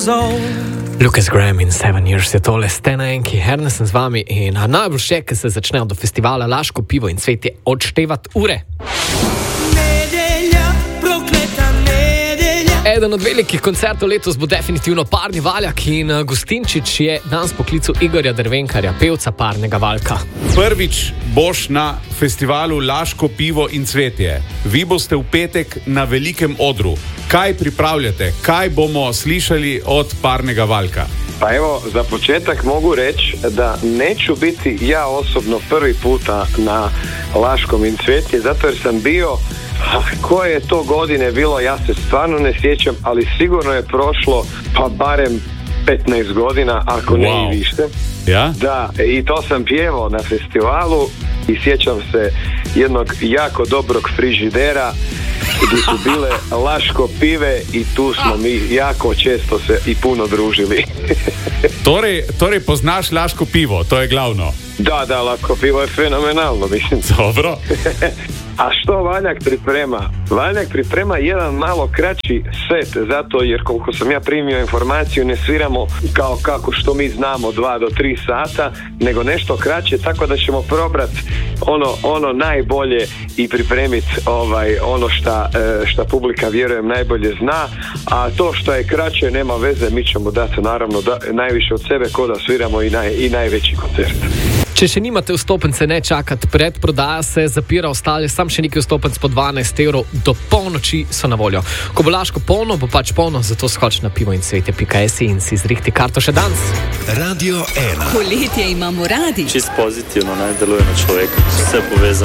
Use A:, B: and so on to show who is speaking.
A: Lucas Graham in 7 Years je tole, ste na enki, Ernest sem z vami in najbolj še, ker se začnejo do festivala Laško pivo in cvetje odštevati ure. Eden od velikih koncertov letos bo definitivno Parni valjak in Gustinčič je danes poklical Igorja Drvenkarja, pevca Parnega valjka.
B: Prvič boš na festivalu Laško pivo in cvetje. Vi boste v petek na velikem odru. Kaj pripravljate? Kaj bomo slišali od Parnega valjka?
C: Pa evo, za početak mogu reći da neću biti ja osobno prvi puta na Laškom in cvetje, zato jer sam bio, koje je to godine bilo, ja se stvarno ne sjećam, ali sigurno je prošlo pa barem 15 godina, ako ne i više.
B: Ja?
C: Da, i to sam pjevao na festivalu i sjećam se jednog jako dobrog frižidera gdje su bile Laško pive i tu smo mi jako često se i puno družili.
B: Torej poznaš Laško pivo, to je glavno.
C: Da, Laško pivo je fenomenalno, mislim.
B: Dobro.
C: A što Valjak priprema? Valjak priprema jedan malo kraći set, zato jer koliko sam ja primio informaciju ne sviramo kao kako što mi znamo 2 do 3 sata, nego nešto kraće, tako da ćemo probrati ono najbolje i pripremiti ono šta publika vjerujem najbolje zna, a to što je kraće nema veze, mi ćemo dati naravno najviše od sebe ko da sviramo i najveći koncert.
A: Če še nimate vstopnice, ne čakati, predprodaja se zapira, ostale sam še nekaj vstopnic po 12 evrov, do polnoči so na voljo. Ko bo Laško polno, bo pač polno, zato skoč na pivo in cvetje.si in si zrihti karto še danes.
D: Radio 1.
E: Poletje imamo radi.
F: Čist pozitivno, deluje na človeka, vse povezano.